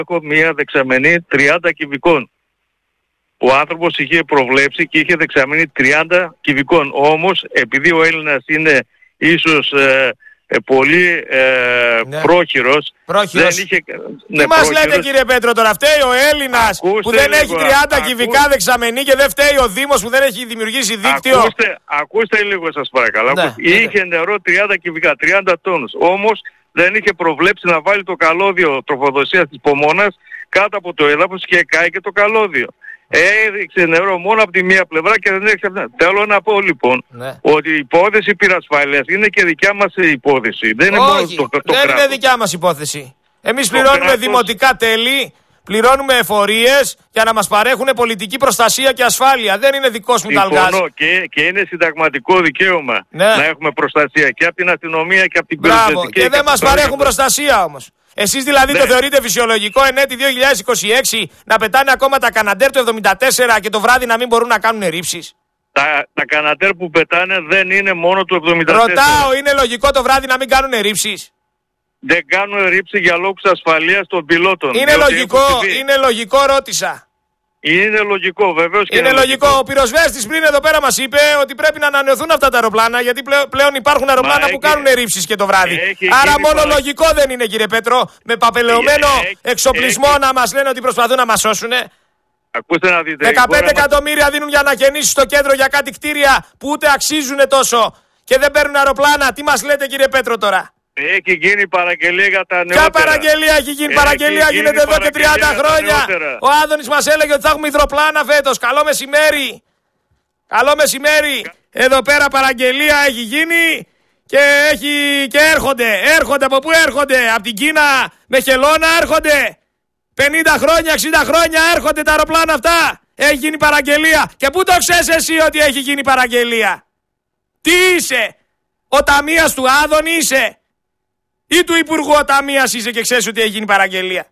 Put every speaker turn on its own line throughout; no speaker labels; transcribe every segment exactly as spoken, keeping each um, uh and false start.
έχω μια δεξαμενή τριάντα κυβικών. Ο άνθρωπος είχε προβλέψει και είχε δεξαμενή τριάντα κυβικών. Όμως, επειδή ο Έλληνας είναι ίσως ε, ε, πολύ ε, ναι. πρόχειρος,
πρόχειρος.
δεν είχε...
Τι
ναι,
μας
πρόχειρος.
λέτε κύριε Πέτρο τώρα, φταίει ο Έλληνας ακούστε που δεν λίγο, έχει τριάντα ακού... κυβικά δεξαμενή και δεν φταίει ο Δήμος που δεν έχει δημιουργήσει δίκτυο.
Ακούστε, ακούστε λίγο σας παρακαλώ. Ναι, είχε νερό τριάντα κυβικά, τριάντα τόνους. Όμως δεν είχε προβλέψει να βάλει το καλώδιο τροφοδοσίας της Πομόνας κάτω από το έδαφος και κάει και το καλώδιο. Έριξε νερό μόνο από τη μία πλευρά και δεν έριξε από την άλλη. Θέλω να πω λοιπόν ναι. ότι η υπόθεση πυρασφάλειας είναι και δικιά μας υπόθεση. Δεν είναι
Όχι,
μόνο το, το
δεν
κράτος.
είναι δικιά μας υπόθεση. Εμείς πληρώνουμε κράτος... δημοτικά τέλη, πληρώνουμε εφορίες για να μας παρέχουν πολιτική προστασία και ασφάλεια. Δεν είναι δικός μου ταλγάς.
Και, και είναι συνταγματικό δικαίωμα ναι. να έχουμε προστασία και από την αστυνομία και από την πυροσβεστική.
Και, και δεν μας παρέχουν προστασία όμως. Εσείς δηλαδή ναι. το θεωρείτε φυσιολογικό εν έτη δύο χιλιάδες είκοσι έξι να πετάνε ακόμα τα Καναντέρ του εβδομήντα τέσσερα και το βράδυ να μην μπορούν να κάνουν ρήψεις?
Τα, τα Καναντέρ που πετάνε δεν είναι μόνο του εβδομήντα τέσσερα.
Ρωτάω, είναι λογικό το βράδυ να μην κάνουν ρήψεις?
Δεν κάνουν ρήψη για λόγους ασφαλείας των πιλότων.
Είναι λογικό, είναι λογικό ρώτησα.
Είναι λογικό, βεβαίως και
είναι, είναι λογικό.
λογικό.
Ο πυροσβέστης πριν εδώ πέρα μας είπε ότι πρέπει να ανανεωθούν αυτά τα αεροπλάνα, γιατί πλέον υπάρχουν αεροπλάνα Μα που έχει... κάνουν ρήψεις και το βράδυ. Έχει, Άρα μόνο παρα... λογικό δεν είναι, κύριε Πέτρο, με παπελαιωμένο έχει, εξοπλισμό έχει. να μας λένε ότι προσπαθούν να μας σώσουνε.
Ακούστε να δείτε.
δεκαπέντε εκατομμύρια δίνουν για ανακαινήσεις στο κέντρο για κάτι κτίρια που ούτε αξίζουν τόσο και δεν παίρνουν αεροπλάνα. Τι μας λέτε, κύριε Πέτρο, τώρα?
Έχει γίνει παραγγελία για τα νεότερα.
Ποια παραγγελία έχει γίνει? Έχει παραγγελία γίνει γίνεται εδώ και τριάντα χρόνια. Ο Άδωνης μας έλεγε ότι θα έχουμε υδροπλάνα φέτος. Καλό μεσημέρι. Καλό μεσημέρι. Εδώ πέρα παραγγελία έχει γίνει και, έχει... και έρχονται. Έρχονται από πού έρχονται? Από την Κίνα με χελώνα έρχονται. πενήντα χρόνια, εξήντα χρόνια έρχονται τα αεροπλάνα αυτά. Έχει γίνει παραγγελία. Και πού το ξέρεις εσύ ότι έχει γίνει παραγγελία? Τι είσαι? Ο ταμείας του Άδωνη είσαι? Ή του Υπουργού Ταμείας είσαι και ξέρεις ότι έχει γίνει παραγγελία?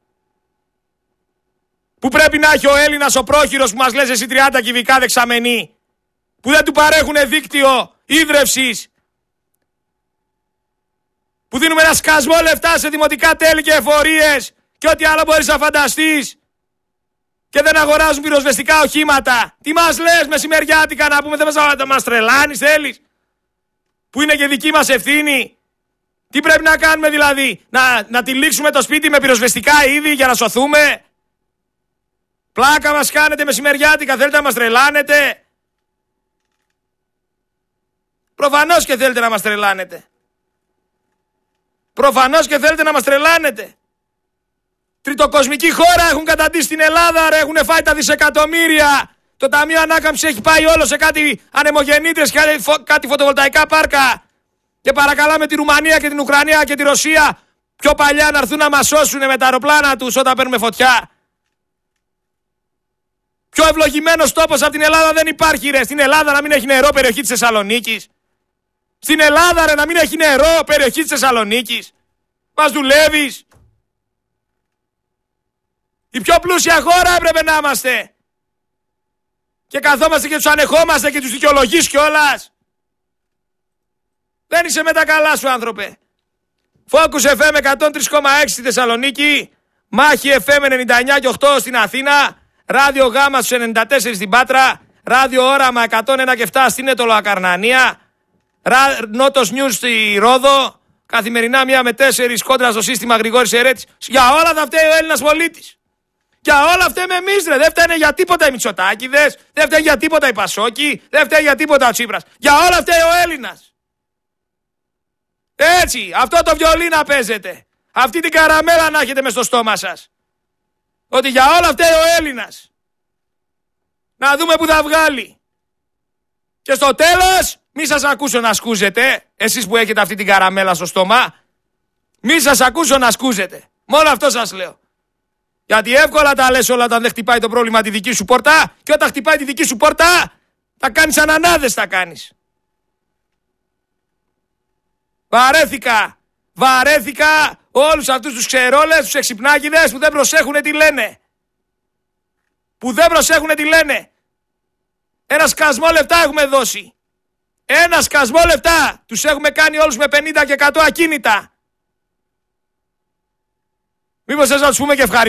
Που πρέπει να έχει ο Έλληνας ο πρόχειρος που μας λες εσύ τριάντα κυβικά δεξαμενή, που δεν του παρέχουν δίκτυο ίδρευσης, που δίνουμε ένα σκασμό λεφτά σε δημοτικά τέλη και εφορίες και ό,τι άλλο μπορείς να φανταστείς, και δεν αγοράζουν πυροσβεστικά οχήματα. Τι μας λες μεσημεριάτικα να πούμε? Δεν μας, μας τρελάνεις θέλεις? Που είναι και δική μας ευθύνη. Τι πρέπει να κάνουμε δηλαδή? Να, να τυλίξουμε το σπίτι με πυροσβεστικά είδη για να σωθούμε? Πλάκα μας κάνετε μεσημεριάτικα? Θέλετε να μας τρελάνετε? Προφανώς και θέλετε να μας τρελάνετε. Προφανώς και θέλετε να μας τρελάνετε. Τριτοκοσμική χώρα έχουν καταντήσει στην Ελλάδα, ρε, έχουν φάει τα δισεκατομμύρια. Το Ταμείο Ανάκαμψης έχει πάει όλο σε κάτι ανεμογεννήτρες και κάτι φωτοβολταϊκά πάρκα. Και παρακαλάμε τη Ρουμανία και την Ουκρανία και τη Ρωσία πιο παλιά να έρθουν να μας σώσουν με τα αεροπλάνα τους όταν παίρνουμε φωτιά. Πιο ευλογημένος τόπος από την Ελλάδα δεν υπάρχει, ρε. Στην Ελλάδα να μην έχει νερό περιοχή της Θεσσαλονίκης. Στην Ελλάδα, ρε, να μην έχει νερό περιοχή της Θεσσαλονίκης. Μας δουλεύεις? Η πιο πλούσια χώρα έπρεπε να είμαστε. Και καθόμαστε και τους ανεχόμαστε και τους δικαιολογείς κιόλας. Δεν είσαι με τα καλά σου, άνθρωπε. Focus εφ εμ εκατόν τρία κόμμα έξι στη Θεσσαλονίκη, Μάχη εφ εμ ενενήντα εννιά κόμμα οκτώ στην Αθήνα, Ράδιο Γάμα στους ενενήντα τέσσερα στην Πάτρα, Ράδιο Όραμα εκατόν ένα κόμμα επτά στην Έτωλο Ακαρνανία, Ρα... Νότος Νιούς στη Ρόδο, καθημερινά μία με τέσσερις κόντρα στο σύστημα Γρηγόρης Ερέτης. Για όλα θα φταίει ο Έλληνας πολίτης. Για όλα φταίμε εμείς, ρε. Δεν φταίνε για τίποτα οι Μητσοτάκηδες, δεν φταίει για τίποτα οι Πασόκοι, δεν φταίει για τίποτα ο Τσίπρας. Για όλα φταίει ο Έλληνας. Έτσι, αυτό το βιολί να παίζετε. Αυτή την καραμέλα να έχετε μες στο στόμα σας. Ότι για όλα φταίει ο Έλληνας. Να δούμε που θα βγάλει. Και στο τέλος, μη σας ακούσω να σκούζετε, εσείς που έχετε αυτή την καραμέλα στο στόμα. Μη σας ακούσω να σκούζετε. Μόνο αυτό σας λέω. Γιατί εύκολα τα λες όλα όταν δεν χτυπάει το πρόβλημα τη δική σου πόρτα, και όταν χτυπάει τη δική σου πόρτα, θα κάνεις ανανάδες, θα κάνεις. Βαρέθηκα, βαρέθηκα όλους αυτούς τους ξερόλες, τους εξυπνάκηδες που δεν προσέχουν τι λένε. Που δεν προσέχουν τι λένε. Ένα σκασμό λεφτά έχουμε δώσει. Ένα σκασμό λεφτά. Τους έχουμε κάνει όλους με πενήντα και εκατό ακίνητα. Μήπως θες να τους πούμε και ευχαριστώ.